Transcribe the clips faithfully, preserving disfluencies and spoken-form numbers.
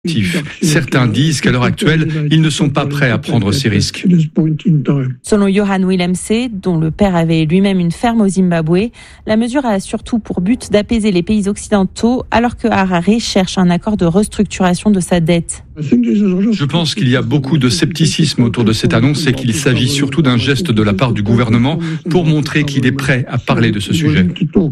Certains disent qu'à l'heure actuelle, ils ne sont pas prêts à prendre ces risques. Selon Johan Willemse, dont le père avait lui-même une ferme au Zimbabwe, la mesure a surtout pour but d'apaiser les pays occidentaux alors que Harare cherche un accord de restructuration de sa dette. Je pense qu'il y a beaucoup de scepticisme autour de cette annonce et qu'il s'agit surtout d'un geste de la part du gouvernement pour montrer qu'il est prêt à parler de ce sujet.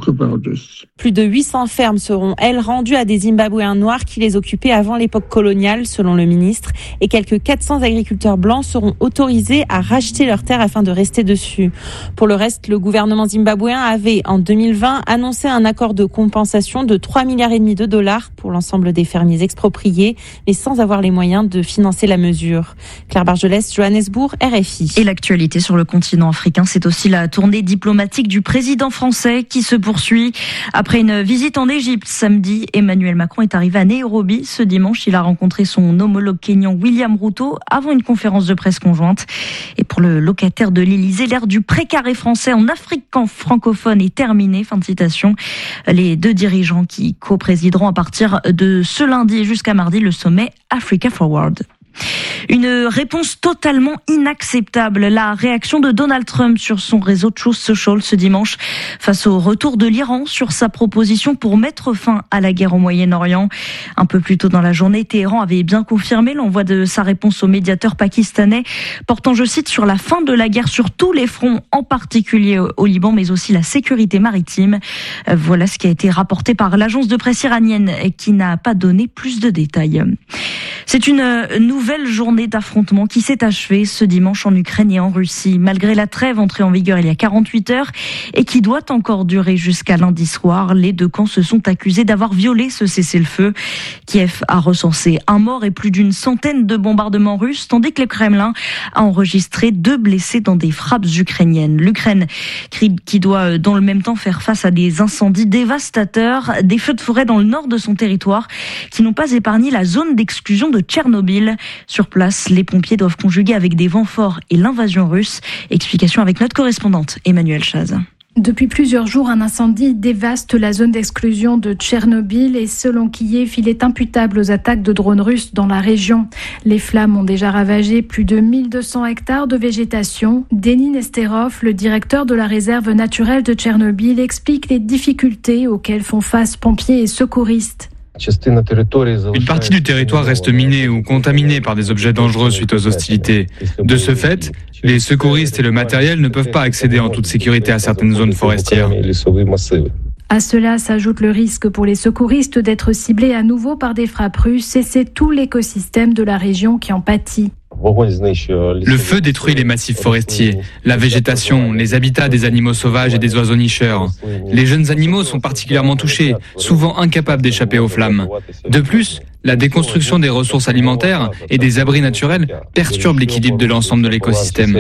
Plus de huit cents fermes seront, elles, rendues à des Zimbabwéens noirs qui les occupaient avant l'époque coloniale, selon le ministre, et quelques quatre cents agriculteurs blancs seront autorisés à racheter leurs terres afin de rester dessus. Pour le reste, le gouvernement zimbabwéen avait, en deux mille vingt, annoncé un accord de compensation de trois milliards et demi de dollars pour l'ensemble des fermiers expropriés, mais sans avoir les moyens de financer la mesure. Claire Bargelès, Johannesburg, R F I. Et l'actualité sur le continent africain, c'est aussi la tournée diplomatique du président français qui se poursuit. Après une visite en Égypte samedi, Emmanuel Macron est arrivé à Nairobi ce dimanche. Il a rencontré son homologue kényan William Ruto avant une conférence de presse conjointe. Et pour le locataire de l'Élysée, l'ère du précaré français en Afrique francophone est terminée. Fin de citation. Les deux dirigeants qui co-présideront à partir de ce lundi jusqu'à mardi le sommet Africa Forward. Une réponse totalement inacceptable. La réaction de Donald Trump sur son réseau Truth Social ce dimanche face au retour de l'Iran sur sa proposition pour mettre fin à la guerre au Moyen-Orient. Un peu plus tôt dans la journée, Téhéran avait bien confirmé l'envoi de sa réponse au médiateur pakistanais, portant, je cite, sur la fin de la guerre sur tous les fronts, en particulier au Liban, mais aussi la sécurité maritime. Voilà ce qui a été rapporté par l'agence de presse iranienne qui n'a pas donné plus de détails. C'est une nouvelle journée d'affrontement qui s'est achevée ce dimanche en Ukraine et en Russie, malgré la trêve entrée en vigueur il y a quarante-huit heures et qui doit encore durer jusqu'à lundi soir. Les deux camps se sont accusés d'avoir violé ce cessez-le-feu. Kiev a recensé un mort et plus d'une centaine de bombardements russes, tandis que le Kremlin a enregistré deux blessés dans des frappes ukrainiennes. L'Ukraine qui doit dans le même temps faire face à des incendies dévastateurs, des feux de forêt dans le nord de son territoire qui n'ont pas épargné la zone d'exclusion de Tchernobyl. Sur place, les pompiers doivent conjuguer avec des vents forts et l'invasion russe. Explication avec notre correspondante Emmanuelle Chaz. Depuis plusieurs jours, un incendie dévaste la zone d'exclusion de Tchernobyl et selon Kiev, il est imputable aux attaques de drones russes dans la région. Les flammes ont déjà ravagé plus de mille deux cents hectares de végétation. Denis Nesterov, le directeur de la réserve naturelle de Tchernobyl, explique les difficultés auxquelles font face pompiers et secouristes. Une partie du territoire reste minée ou contaminée par des objets dangereux suite aux hostilités. De ce fait, les secouristes et le matériel ne peuvent pas accéder en toute sécurité à certaines zones forestières. À cela s'ajoute le risque pour les secouristes d'être ciblés à nouveau par des frappes russes et c'est tout l'écosystème de la région qui en pâtit. Le feu détruit les massifs forestiers, la végétation, les habitats des animaux sauvages et des oiseaux nicheurs. Les jeunes animaux sont particulièrement touchés, souvent incapables d'échapper aux flammes. De plus, la déconstruction des ressources alimentaires et des abris naturels perturbe l'équilibre de l'ensemble de l'écosystème.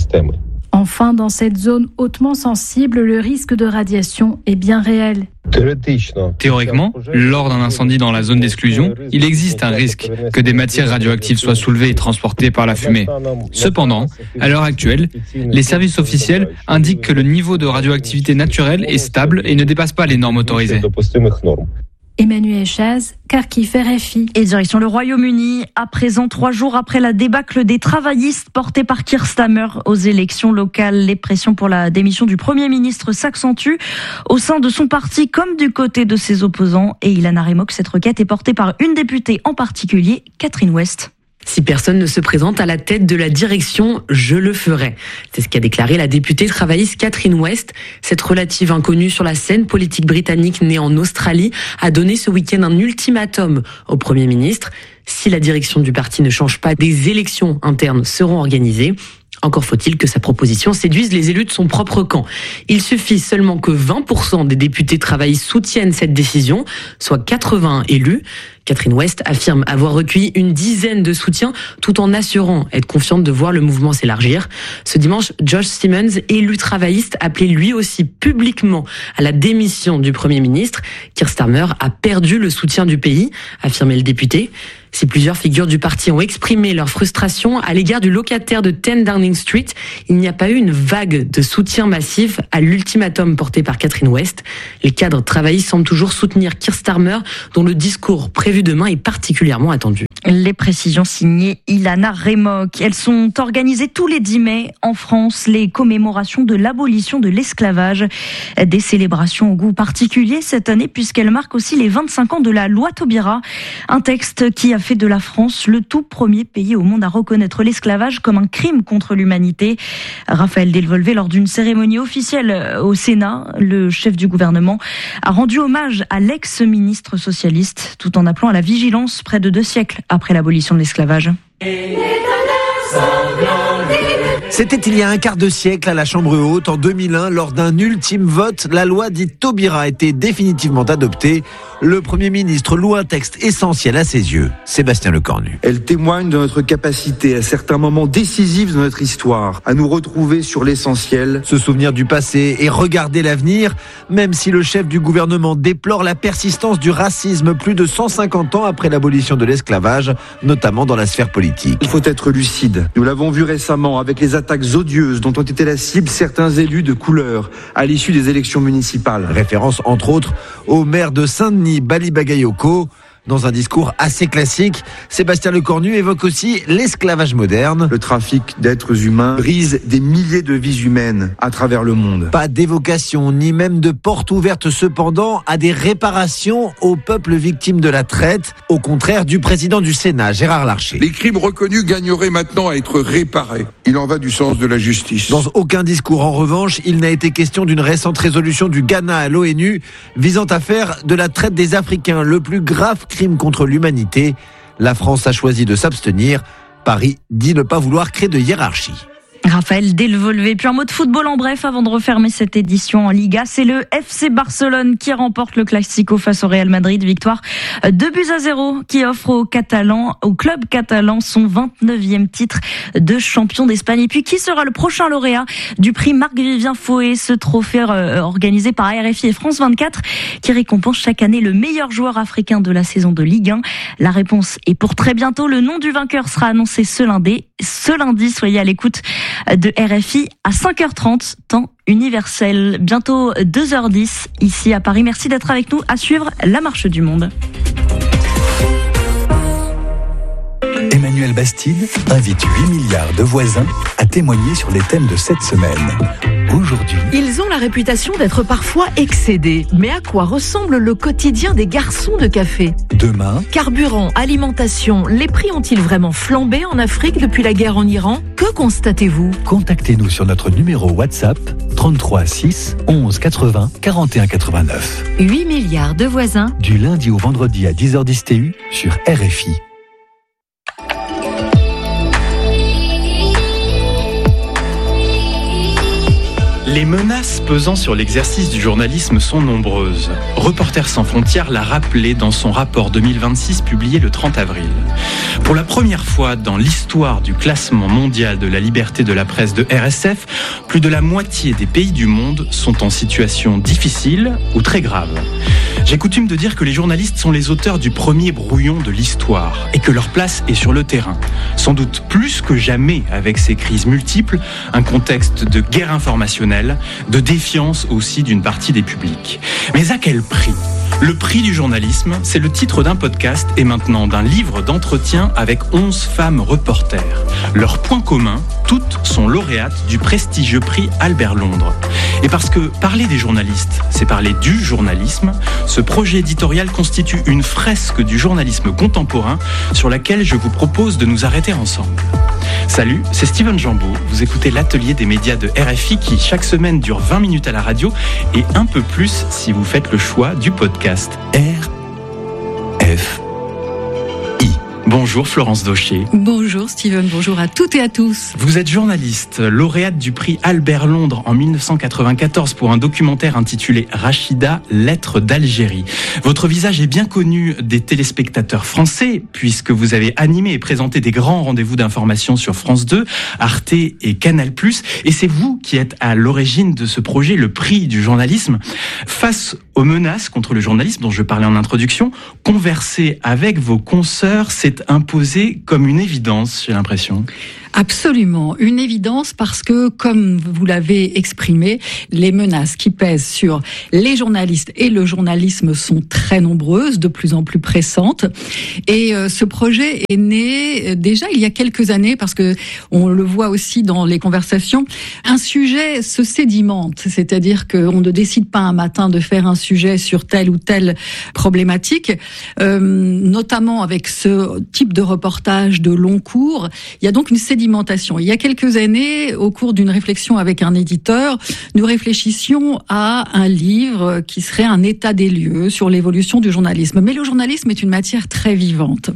Enfin, dans cette zone hautement sensible, le risque de radiation est bien réel. Théoriquement, lors d'un incendie dans la zone d'exclusion, il existe un risque que des matières radioactives soient soulevées et transportées par la fumée. Cependant, à l'heure actuelle, les services officiels indiquent que le niveau de radioactivité naturelle est stable et ne dépasse pas les normes autorisées. Emmanuelle Chaz, Kharkiv, R F I. Et direction le Royaume-Uni, à présent trois jours après la débâcle des travaillistes portés par Keir Starmer aux élections locales. Les pressions pour la démission du Premier ministre s'accentuent au sein de son parti comme du côté de ses opposants. Et Ilana Remock, cette requête est portée par une députée en particulier, Catherine West. Si personne ne se présente à la tête de la direction, je le ferai. C'est ce qu'a déclaré la députée travailliste Catherine West. Cette relative inconnue sur la scène politique britannique née en Australie a donné ce week-end un ultimatum au Premier ministre. Si la direction du parti ne change pas, des élections internes seront organisées. Encore faut-il que sa proposition séduise les élus de son propre camp. Il suffit seulement que vingt pour cent des députés travaillistes soutiennent cette décision, soit quatre-vingts élus. Catherine West affirme avoir recueilli une dizaine de soutiens tout en assurant être confiante de voir le mouvement s'élargir. Ce dimanche, Josh Simmons, élu travailliste, appelait lui aussi publiquement à la démission du Premier ministre. Keir Starmer a perdu le soutien du pays, affirmait le député. Si plusieurs figures du parti ont exprimé leur frustration à l'égard du locataire de dix Downing Street, il n'y a pas eu une vague de soutien massif à l'ultimatum porté par Catherine West. Les cadres travaillistes semblent toujours soutenir Keir Starmer, dont le discours prévu prévu demain est particulièrement attendu. Les précisions signées Ilana Remock. Elles sont organisées tous les dix mai en France, les commémorations de l'abolition de l'esclavage. Des célébrations au goût particulier cette année puisqu'elles marquent aussi les vingt-cinq ans de la loi Taubira, un texte qui a fait de la France le tout premier pays au monde à reconnaître l'esclavage comme un crime contre l'humanité. Raphaël Delvolvé, lors d'une cérémonie officielle au Sénat, le chef du gouvernement a rendu hommage à l'ex-ministre socialiste tout en appelant à la vigilance près de deux siècles après l'abolition de l'esclavage. C'était il y a un quart de siècle à la Chambre haute, en deux mille un, lors d'un ultime vote, la loi dite Taubira a été définitivement adoptée. Le Premier ministre loue un texte essentiel à ses yeux, Sébastien Lecornu. Elle témoigne de notre capacité, à certains moments décisifs de notre histoire, à nous retrouver sur l'essentiel. Se souvenir du passé et regarder l'avenir, même si le chef du gouvernement déplore la persistance du racisme plus de cent cinquante ans après l'abolition de l'esclavage, notamment dans la sphère politique. Il faut être lucide. Nous l'avons vu récemment avec les attaques odieuses dont ont été la cible certains élus de couleur à l'issue des élections municipales. Référence entre autres au maire de Saint-Denis, Bali Bagayoko. Dans un discours assez classique, Sébastien Lecornu évoque aussi l'esclavage moderne. Le trafic d'êtres humains brise des milliers de vies humaines à travers le monde. Pas d'évocation, ni même de porte ouverte cependant à des réparations aux peuples victimes de la traite, au contraire du président du Sénat, Gérard Larcher. Les crimes reconnus gagneraient maintenant à être réparés. Il en va du sens de la justice. Dans aucun discours, en revanche, il n'a été question d'une récente résolution du Ghana à l'ONU visant à faire de la traite des Africains le plus grave crime contre l'humanité. La France a choisi de s'abstenir. Paris dit ne pas vouloir créer de hiérarchie. Raphaël Delvolvé. Puis un mot de football en bref avant de refermer cette édition en Liga. C'est le F C Barcelone qui remporte le Classico face au Real Madrid. Victoire deux buts à zéro qui offre aux Catalans, au club catalan son vingt-neuvième titre de champion d'Espagne. Et puis qui sera le prochain lauréat du prix Marc-Vivien Foé, ce trophée euh, organisé par A R F I et France vingt-quatre qui récompense chaque année le meilleur joueur africain de la saison de Ligue un. La réponse est pour très bientôt. Le nom du vainqueur sera annoncé ce lundi. Ce lundi, soyez à l'écoute de R F I à cinq heures trente, temps universel. Bientôt deux heures dix ici à Paris. Merci d'être avec nous à suivre la marche du monde. Emmanuel Bastide invite huit milliards de voisins à témoigner sur les thèmes de cette semaine. Aujourd'hui, ils ont la réputation d'être parfois excédés. Mais à quoi ressemble le quotidien des garçons de café ? Demain, carburant, alimentation, les prix ont-ils vraiment flambé en Afrique depuis la guerre en Iran ? Que constatez-vous ? Contactez-nous sur notre numéro WhatsApp trente-trois six onze quatre-vingts quarante et un quatre-vingt-neuf. huit milliards de voisins. Du lundi au vendredi à dix heures dix T U sur R F I. Les menaces pesant sur l'exercice du journalisme sont nombreuses. Reporters sans frontières l'a rappelé dans son rapport deux mille vingt-six publié le trente avril. Pour la première fois dans l'histoire du classement mondial de la liberté de la presse de R S F, plus de la moitié des pays du monde sont en situation difficile ou très grave. J'ai coutume de dire que les journalistes sont les auteurs du premier brouillon de l'histoire et que leur place est sur le terrain. Sans doute plus que jamais avec ces crises multiples, un contexte de guerre informationnelle, de défiance aussi d'une partie des publics. Mais à quel prix ? Le prix du journalisme, c'est le titre d'un podcast et maintenant d'un livre d'entretien avec onze femmes reporters. Leur point commun, toutes sont lauréates du prestigieux prix Albert Londres. Et parce que parler des journalistes, c'est parler du journalisme, ce projet éditorial constitue une fresque du journalisme contemporain sur laquelle je vous propose de nous arrêter ensemble. Salut, c'est Steven Jambeau. Vous écoutez l'atelier des médias de R F I qui chaque semaine dure vingt minutes à la radio et un peu plus si vous faites le choix du podcast. R F I. Bonjour Florence Daucher. Bonjour Steven, bonjour à toutes et à tous. Vous êtes journaliste, lauréate du prix Albert Londres en mille neuf cent quatre-vingt-quatorze pour un documentaire intitulé Rachida, lettre d'Algérie. Votre visage est bien connu des téléspectateurs français puisque vous avez animé et présenté des grands rendez-vous d'information sur France deux, Arte et Canal plus, et c'est vous qui êtes à l'origine de ce projet, le prix du journalisme. Face aux menaces contre le journalisme dont je parlais en introduction, converser avec vos consoeurs, c'est imposé comme une évidence, j'ai l'impression. Absolument, une évidence parce que, comme vous l'avez exprimé, les menaces qui pèsent sur les journalistes et le journalisme sont très nombreuses, de plus en plus pressantes. Et euh, ce projet est né déjà il y a quelques années parce que on le voit aussi dans les conversations. Un sujet se sédimente, c'est-à-dire qu'on ne décide pas un matin de faire un sujet sur telle ou telle problématique, euh, notamment avec ce type de reportage de long cours. Il y a donc une sédimentation. Il y a quelques années, au cours d'une réflexion avec un éditeur, nous réfléchissions à un livre qui serait un état des lieux sur l'évolution du journalisme. Mais le journalisme est une matière très vivante.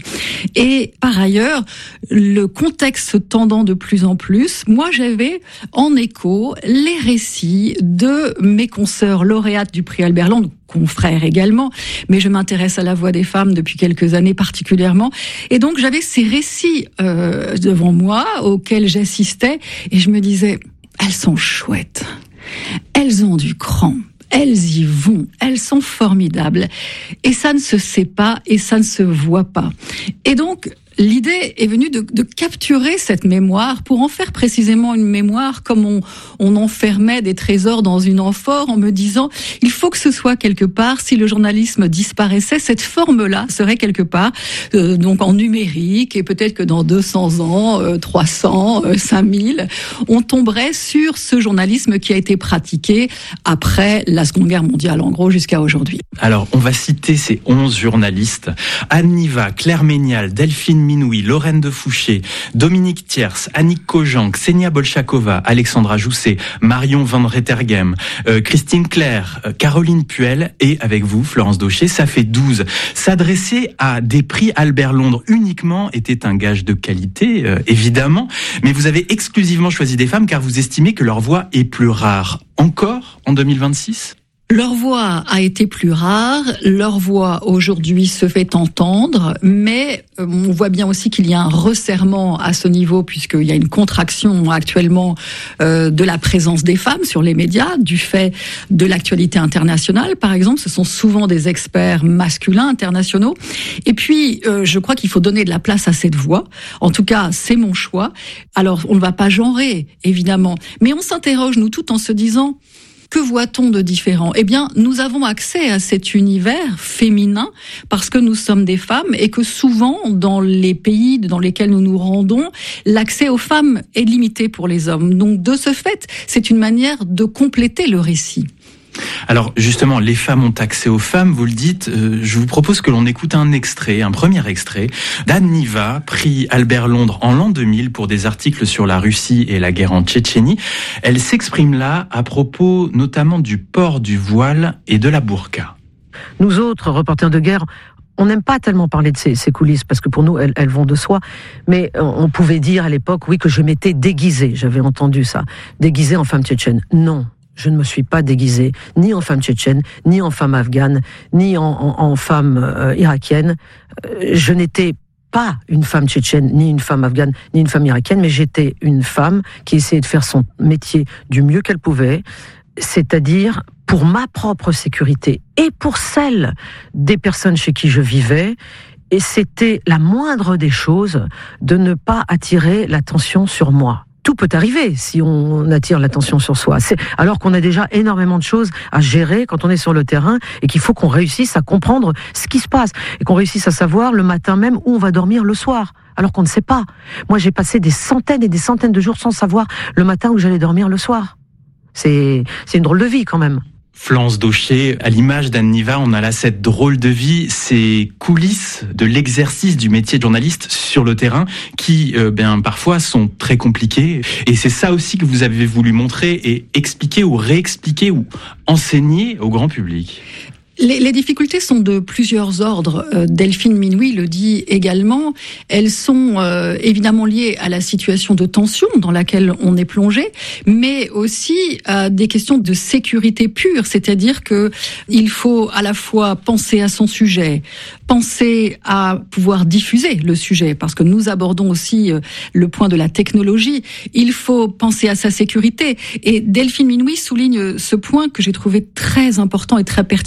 Et par ailleurs, le contexte tendant de plus en plus, moi j'avais en écho les récits de mes consoeurs lauréates du prix Albert Londres, confrères également, mais je m'intéresse à la voix des femmes depuis quelques années particulièrement. Et donc j'avais ces récits euh, devant moi auxquels j'assistais et je me disais, elles sont chouettes, elles ont du cran, elles y vont, elles sont formidables. Et ça ne se sait pas et ça ne se voit pas. Et donc, l'idée est venue de, de capturer cette mémoire pour en faire précisément une mémoire comme on, on enfermait des trésors dans une amphore en me disant il faut que ce soit quelque part, si le journalisme disparaissait, cette forme-là serait quelque part euh, donc en numérique et peut-être que dans deux cents ans, euh, trois cents, euh, cinq mille, on tomberait sur ce journalisme qui a été pratiqué après la Seconde Guerre mondiale, en gros jusqu'à aujourd'hui. Alors, on va citer ces onze journalistes. Anne Niva, Claire Ménial, Delphine Minouy, Lorraine de Fouché, Dominique Thiers, Annick Kojand, Ksenia Bolchakova, Alexandra Jousset, Marion Van Rettergem, euh, Christine Claire, euh, Caroline Puel et avec vous, Florence Daucher, ça fait douze. S'adresser à des prix Albert Londres uniquement était un gage de qualité, euh, évidemment, mais vous avez exclusivement choisi des femmes car vous estimez que leur voix est plus rare. Encore en deux mille vingt-six ? Leur voix a été plus rare, leur voix aujourd'hui se fait entendre, mais on voit bien aussi qu'il y a un resserrement à ce niveau puisqu'il y a une contraction actuellement euh, de la présence des femmes sur les médias, du fait de l'actualité internationale par exemple, ce sont souvent des experts masculins internationaux. Et puis euh, je crois qu'il faut donner de la place à cette voix, en tout cas c'est mon choix. Alors on ne va pas genrer évidemment, mais on s'interroge nous tout en se disant que voit-on de différent ? Eh bien, nous avons accès à cet univers féminin parce que nous sommes des femmes et que souvent, dans les pays dans lesquels nous nous rendons, l'accès aux femmes est limité pour les hommes. Donc, de ce fait, c'est une manière de compléter le récit. Alors justement, les femmes ont accès aux femmes, vous le dites, euh, je vous propose que l'on écoute un extrait, un premier extrait d'Anne Niva, prix Albert Londres en l'an deux mille pour des articles sur la Russie et la guerre en Tchétchénie. Elle s'exprime là à propos notamment du port du voile et de la burqa. Nous autres, reporters de guerre, on n'aime pas tellement parler de ces, ces coulisses parce que pour nous, elles, elles vont de soi. Mais on pouvait dire à l'époque, oui, que je m'étais déguisée. J'avais entendu ça. Déguisée en femme tchétchène. Non. Je ne me suis pas déguisée ni en femme tchétchène, ni en femme afghane, ni en, en, en femme euh, irakienne. Euh, je n'étais pas une femme tchétchène, ni une femme afghane, ni une femme irakienne, mais j'étais une femme qui essayait de faire son métier du mieux qu'elle pouvait, c'est-à-dire pour ma propre sécurité et pour celle des personnes chez qui je vivais. Et c'était la moindre des choses de ne pas attirer l'attention sur moi. Tout peut arriver si on attire l'attention sur soi. C'est alors qu'on a déjà énormément de choses à gérer quand on est sur le terrain et qu'il faut qu'on réussisse à comprendre ce qui se passe et qu'on réussisse à savoir le matin même où on va dormir le soir, alors qu'on ne sait pas. Moi, j'ai passé des centaines et des centaines de jours sans savoir le matin où j'allais dormir le soir. C'est, c'est une drôle de vie quand même. Florence Daucher, à l'image d'Anne Niva, on a là cette drôle de vie, ces coulisses de l'exercice du métier de journaliste sur le terrain qui, euh, ben, parfois sont très compliquées. Et c'est ça aussi que vous avez voulu montrer et expliquer ou réexpliquer ou enseigner au grand public. Les, les difficultés sont de plusieurs ordres. Euh, Delphine Minouy le dit également. Elles sont euh, évidemment liées à la situation de tension dans laquelle on est plongé, mais aussi à des questions de sécurité pure. C'est-à-dire que il faut à la fois penser à son sujet, penser à pouvoir diffuser le sujet, parce que nous abordons aussi euh, le point de la technologie. Il faut penser à sa sécurité. Et Delphine Minouy souligne ce point que j'ai trouvé très important et très pertinent.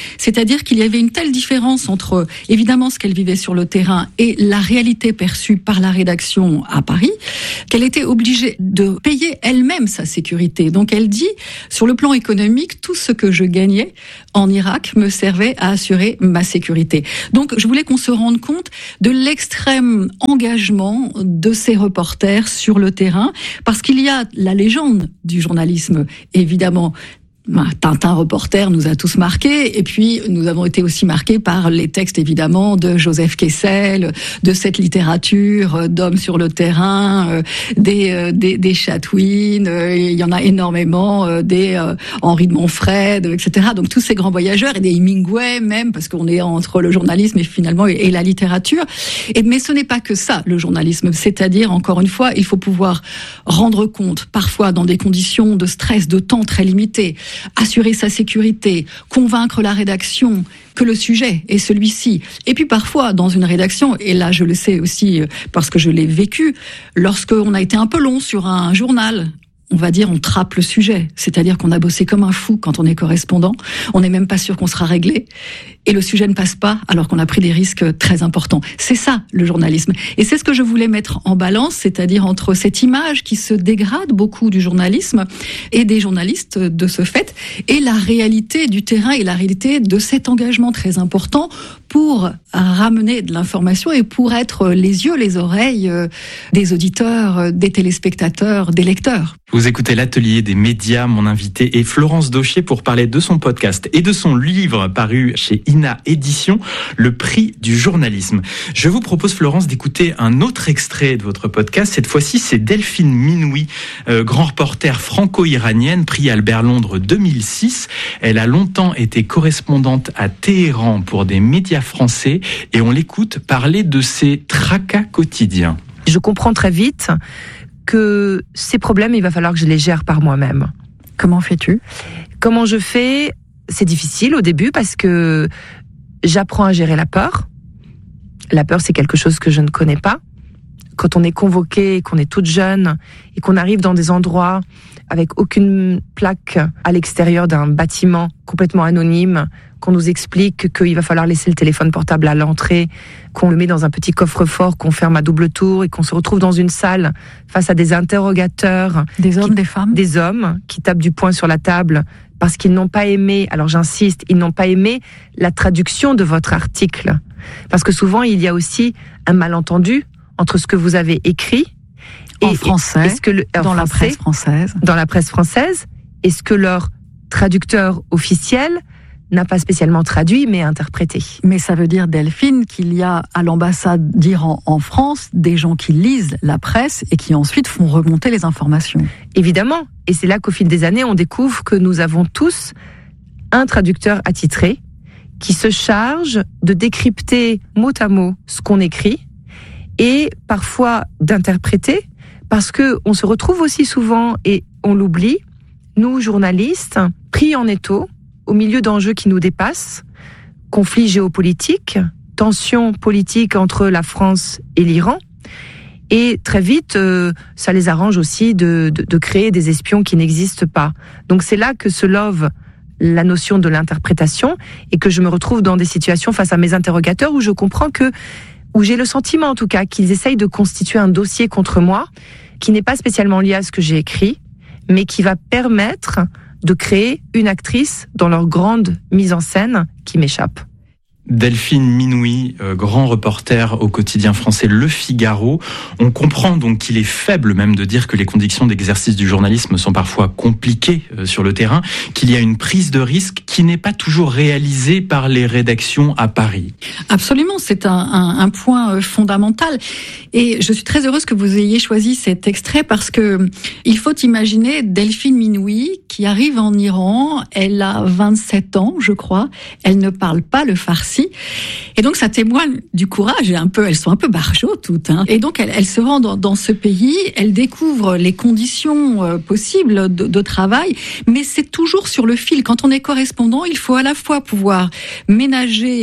C'est-à-dire qu'il y avait une telle différence entre, évidemment, ce qu'elle vivait sur le terrain et la réalité perçue par la rédaction à Paris, qu'elle était obligée de payer elle-même sa sécurité. Donc elle dit, sur le plan économique, tout ce que je gagnais en Irak me servait à assurer ma sécurité. Donc je voulais qu'on se rende compte de l'extrême engagement de ces reporters sur le terrain, parce qu'il y a la légende du journalisme, évidemment. Tintin reporter nous a tous marqués, et puis nous avons été aussi marqués par les textes évidemment de Joseph Kessel, de cette littérature d'hommes sur le terrain, des des, des Chatwin, il y en a énormément, des Henri de Montfred, et cetera. Donc tous ces grands voyageurs, et des Hemingway même, parce qu'on est entre le journalisme et finalement et la littérature. Et mais ce n'est pas que ça le journalisme, c'est-à-dire encore une fois, il faut pouvoir rendre compte parfois dans des conditions de stress, de temps très limités, assurer sa sécurité, convaincre la rédaction que le sujet est celui-ci. Et puis parfois, dans une rédaction, et là je le sais aussi parce que je l'ai vécu, lorsqu'on a été un peu long sur un journal, on va dire, on trappe le sujet. C'est-à-dire qu'on a bossé comme un fou quand on est correspondant. On n'est même pas sûr qu'on sera réglé. Et le sujet ne passe pas alors qu'on a pris des risques très importants. C'est ça, le journalisme. Et c'est ce que je voulais mettre en balance, c'est-à-dire entre cette image qui se dégrade beaucoup du journalisme et des journalistes de ce fait, et la réalité du terrain et la réalité de cet engagement très important pour ramener de l'information et pour être les yeux, les oreilles des auditeurs, des téléspectateurs, des lecteurs. Vous écoutez l'Atelier des médias. Mon invité est Florence Daucher pour parler de son podcast et de son livre paru chez Ina Éditions, Le prix du journalisme. Je vous propose, Florence, d'écouter un autre extrait de votre podcast. Cette fois-ci, c'est Delphine Minoui, euh, grand reporter franco-iranienne, prix Albert Londres deux mille six. Elle a longtemps été correspondante à Téhéran pour des médias français et on l'écoute parler de ses tracas quotidiens. Je comprends très vite que ces problèmes, il va falloir que je les gère par moi-même. Comment fais-tu ? Comment je fais ? C'est difficile au début parce que j'apprends à gérer la peur. La peur, c'est quelque chose que je ne connais pas. Quand on est convoqué, qu'on est toute jeune et qu'on arrive dans des endroits avec aucune plaque à l'extérieur d'un bâtiment complètement anonyme, qu'on nous explique qu'il va falloir laisser le téléphone portable à l'entrée, qu'on le met dans un petit coffre-fort, qu'on ferme à double tour et qu'on se retrouve dans une salle face à des interrogateurs. Des hommes, qui, des femmes ? Des hommes qui tapent du poing sur la table parce qu'ils n'ont pas aimé, alors j'insiste, ils n'ont pas aimé la traduction de votre article. Parce que souvent, il y a aussi un malentendu entre ce que vous avez écrit en et, français, et ce que le, en dans français, la presse française, dans la presse française, et ce que leur traducteur officiel n'a pas spécialement traduit, mais interprété. Mais ça veut dire, Delphine, qu'il y a à l'ambassade d'Iran en France des gens qui lisent la presse et qui ensuite font remonter les informations. Évidemment. Et c'est là qu'au fil des années, on découvre que nous avons tous un traducteur attitré qui se charge de décrypter mot à mot ce qu'on écrit et parfois d'interpréter, parce que on se retrouve aussi souvent, et on l'oublie, nous journalistes, pris en étau, au milieu d'enjeux qui nous dépassent, conflits géopolitiques, tensions politiques entre la France et l'Iran, et très vite, euh, ça les arrange aussi de, de, de créer des espions qui n'existent pas. Donc c'est là que se love la notion de l'interprétation, et que je me retrouve dans des situations face à mes interrogateurs où je comprends que, où j'ai le sentiment en tout cas, qu'ils essayent de constituer un dossier contre moi, qui n'est pas spécialement lié à ce que j'ai écrit, mais qui va permettre de créer une actrice dans leur grande mise en scène qui m'échappe. Delphine Minoui, euh, grand reporter au quotidien français Le Figaro. On comprend donc qu'il est faible même de dire que les conditions d'exercice du journalisme sont parfois compliquées euh, sur le terrain, qu'il y a une prise de risque qui n'est pas toujours réalisée par les rédactions à Paris. Absolument, c'est un, un, un point fondamental. Et je suis très heureuse que vous ayez choisi cet extrait parce que il faut imaginer Delphine Minoui qui arrive en Iran, elle a vingt-sept ans, je crois, elle ne parle pas le farsi. Et donc ça témoigne du courage, et un peu, elles sont un peu barjots toutes. Hein. Et donc elle, elle se rend dans, dans ce pays, elle découvre les conditions euh, possibles de, de travail, mais c'est toujours sur le fil. Quand on est correspondant, il faut à la fois pouvoir ménager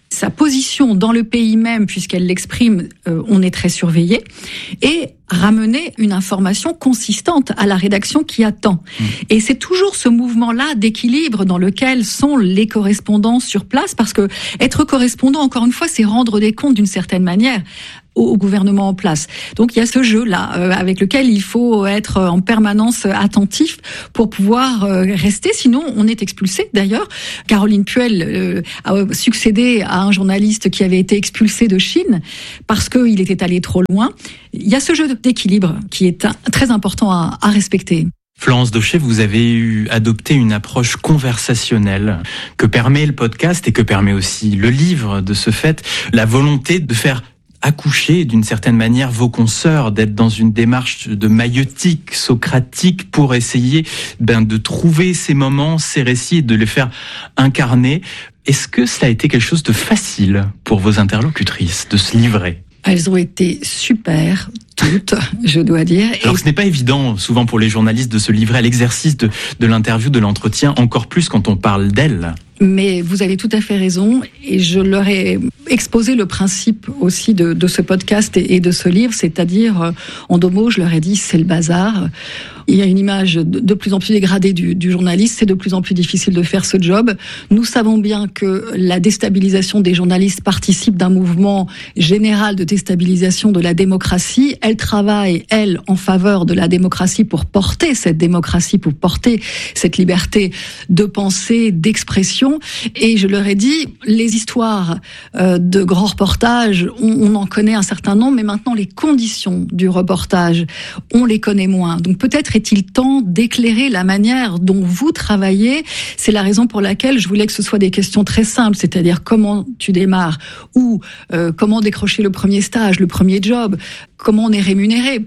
sa position dans le pays même, puisqu'elle l'exprime, euh, on est très surveillé, et ramener une information consistante à la rédaction qui attend. Mmh. Et c'est toujours ce mouvement-là d'équilibre dans lequel sont les correspondants sur place, parce que être correspondant, encore une fois, c'est rendre des comptes d'une certaine manière au gouvernement en place. Donc il y a ce jeu-là euh, avec lequel il faut être en permanence attentif pour pouvoir euh, rester, sinon on est expulsé. D'ailleurs, Caroline Puel euh, a succédé à un journaliste qui avait été expulsé de Chine parce qu'il était allé trop loin. Il y a ce jeu d'équilibre qui est un, très important à, à respecter. Florence Daucher, vous avez eu adopté une approche conversationnelle que permet le podcast et que permet aussi le livre de ce fait, la volonté de faire accoucher d'une certaine manière vos consoeurs, d'être dans une démarche de maïeutique, socratique pour essayer ben, de trouver ces moments, ces récits et de les faire incarner. Est-ce que ça a été quelque chose de facile pour vos interlocutrices de se livrer ? Elles ont été super, toutes, je dois dire. Alors que ce n'est pas évident, souvent pour les journalistes, de se livrer à l'exercice de, de l'interview, de l'entretien, encore plus quand on parle d'elles. Mais vous avez tout à fait raison, et je leur ai exposé le principe aussi de, de ce podcast et, et de ce livre, c'est-à-dire, en deux mots, je leur ai dit, c'est le bazar. Il y a une image de plus en plus dégradée du, du journaliste, c'est de plus en plus difficile de faire ce job. Nous savons bien que la déstabilisation des journalistes participe d'un mouvement général de déstabilisation de la démocratie. Elle travaille, elle, en faveur de la démocratie pour porter cette démocratie, pour porter cette liberté de pensée, d'expression. Et je leur ai dit, les histoires euh, de grands reportages, on, on en connaît un certain nombre, mais maintenant les conditions du reportage, on les connaît moins. Donc peut-être est-il temps d'éclairer la manière dont vous travaillez. C'est la raison pour laquelle je voulais que ce soit des questions très simples, c'est-à-dire comment tu démarres, ou euh, comment décrocher le premier stage, le premier job, comment on est rémunéré.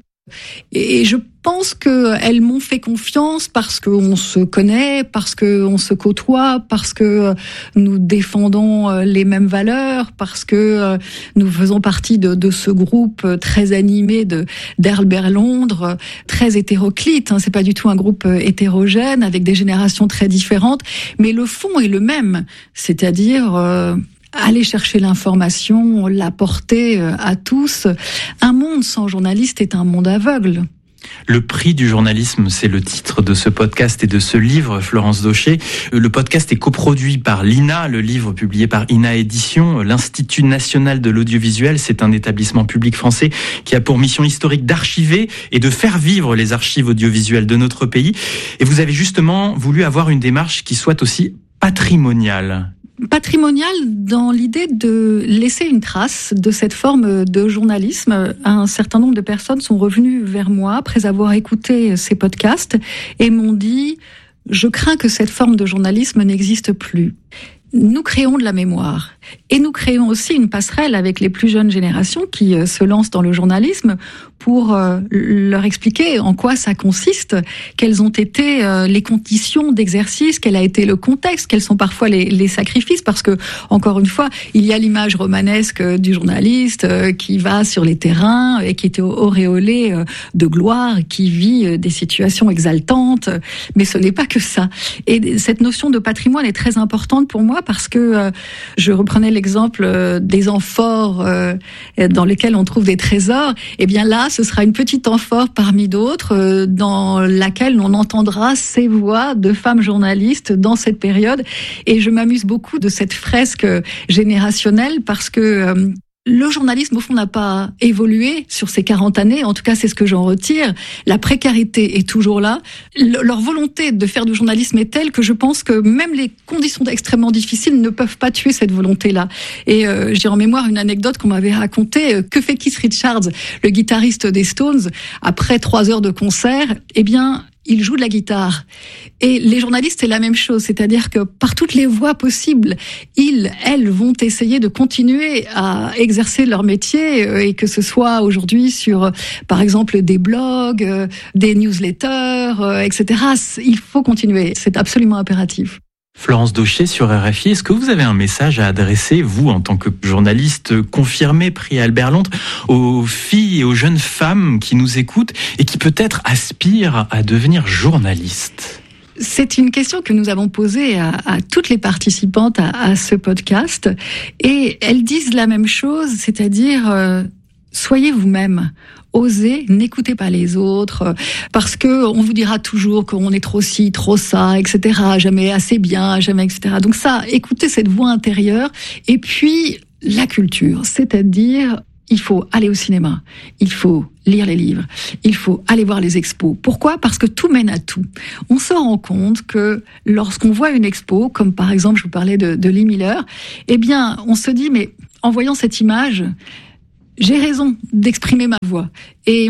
Et je pense qu'elles m'ont fait confiance parce qu'on se connaît, parce qu'on se côtoie, parce que nous défendons les mêmes valeurs, parce que nous faisons partie de, de ce groupe très animé de d'Albert Londres, très hétéroclite. Hein, c'est pas du tout un groupe hétérogène avec des générations très différentes, mais le fond est le même, c'est-à-dire euh, aller chercher l'information, la porter à tous. Un monde sans journaliste est un monde aveugle. Le prix du journalisme, c'est le titre de ce podcast et de ce livre, Florence Daucher. Le podcast est coproduit par l'I N A, le livre publié par I N A Éditions, l'Institut national de l'audiovisuel. C'est un établissement public français qui a pour mission historique d'archiver et de faire vivre les archives audiovisuelles de notre pays. Et vous avez justement voulu avoir une démarche qui soit aussi patrimoniale. Patrimonial dans l'idée de laisser une trace de cette forme de journalisme. Un certain nombre de personnes sont revenues vers moi après avoir écouté ces podcasts et m'ont dit « Je crains que cette forme de journalisme n'existe plus ». Nous créons de la mémoire et nous créons aussi une passerelle avec les plus jeunes générations qui euh, se lancent dans le journalisme pour euh, leur expliquer en quoi ça consiste, quelles ont été euh, les conditions d'exercice, quel a été le contexte, quels sont parfois les, les sacrifices, parce que, encore une fois, il y a l'image romanesque du journaliste euh, qui va sur les terrains et qui est auréolé euh, de gloire, qui vit euh, des situations exaltantes, mais ce n'est pas que ça. Et cette notion de patrimoine est très importante pour moi parce que euh, je reprenais l'exemple euh, des amphores euh, dans lesquels on trouve des trésors. Eh bien là, ce sera une petite amphore parmi d'autres euh, dans laquelle on entendra ces voix de femmes journalistes dans cette période. Et je m'amuse beaucoup de cette fresque générationnelle parce que euh, le journalisme, au fond, n'a pas évolué sur ces quarante années. En tout cas, c'est ce que j'en retire. La précarité est toujours là. Le, leur volonté de faire du journalisme est telle que je pense que même les conditions extrêmement difficiles ne peuvent pas tuer cette volonté-là. Et euh, j'ai en mémoire une anecdote qu'on m'avait racontée. Que fait Keith Richards, le guitariste des Stones, après trois heures de concert? Eh bien, il joue de la guitare. Et les journalistes, c'est la même chose. C'est-à-dire que par toutes les voies possibles, ils, elles, vont essayer de continuer à exercer leur métier, et que ce soit aujourd'hui sur, par exemple, des blogs, des newsletters, et cetera. Il faut continuer. C'est absolument impératif. Florence Daucher sur R F I, est-ce que vous avez un message à adresser, vous, en tant que journaliste confirmé, prix Albert Londres, aux filles et aux jeunes femmes qui nous écoutent et qui peut-être aspirent à devenir journalistes ? C'est une question que nous avons posée à, à toutes les participantes à, à ce podcast, et elles disent la même chose, c'est-à-dire euh, soyez vous-même. Osez, n'écoutez pas les autres, parce que on vous dira toujours qu'on est trop ci, trop ça, et cetera. Jamais assez bien, jamais, et cetera. Donc ça, écoutez cette voix intérieure. Et puis la culture, c'est-à-dire il faut aller au cinéma, il faut lire les livres, il faut aller voir les expos. Pourquoi ? Parce que tout mène à tout. On se rend compte que lorsqu'on voit une expo, comme par exemple, je vous parlais de, de Lee Miller, eh bien, on se dit, mais en voyant cette image, j'ai raison d'exprimer ma voix. Et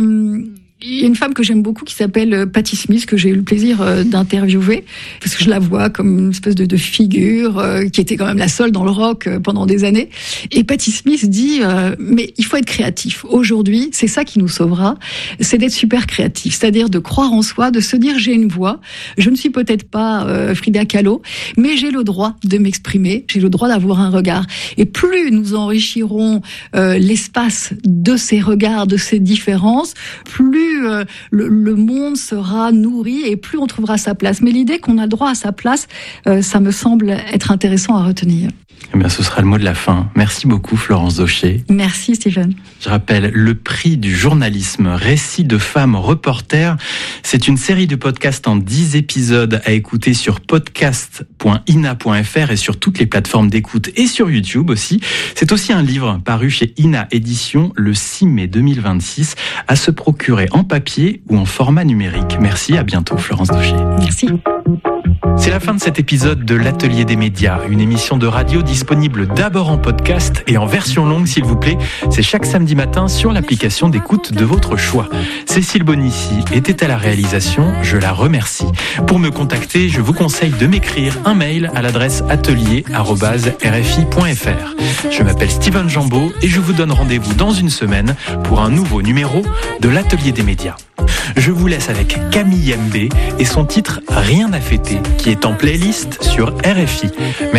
il y a une femme que j'aime beaucoup qui s'appelle Patti Smith, que j'ai eu le plaisir d'interviewer, parce que je la vois comme une espèce de, de figure euh, qui était quand même la seule dans le rock pendant des années. Et Patti Smith dit euh, mais il faut être créatif. Aujourd'hui, c'est ça qui nous sauvera, c'est d'être super créatif, c'est-à-dire de croire en soi, de se dire j'ai une voix, je ne suis peut-être pas euh, Frida Kahlo, mais j'ai le droit de m'exprimer, j'ai le droit d'avoir un regard. Et plus nous enrichirons euh, l'espace de ces regards, de ces différences, plus Euh, le, le monde sera nourri et plus on trouvera sa place. Mais l'idée qu'on a le droit à sa place, euh, ça me semble être intéressant à retenir. Eh bien, ce sera le mot de la fin. Merci beaucoup, Florence Daucher. Merci, Stephen. Je rappelle le prix du journalisme, Récits de femmes reporters. C'est une série de podcasts en dix épisodes à écouter sur podcast point ina point f r et sur toutes les plateformes d'écoute et sur YouTube aussi. C'est aussi un livre paru chez Ina Éditions le six mai deux mille vingt-six à se procurer en papier ou en format numérique. Merci, à bientôt, Florence Daucher. Merci. C'est la fin de cet épisode de l'Atelier des médias, une émission de radio disponible d'abord en podcast et en version longue, s'il vous plaît. C'est chaque samedi matin sur l'application d'écoute de votre choix. Cécile Bonissi était à la réalisation, je la remercie. Pour me contacter, je vous conseille de m'écrire un mail à l'adresse atelier arobase r f i point f r. Je m'appelle Stephen Jambeau et je vous donne rendez-vous dans une semaine pour un nouveau numéro de l'Atelier des médias. Je vous laisse avec Camille M B et son titre Rien à fêter, qui est en playlist sur R F I. Merci.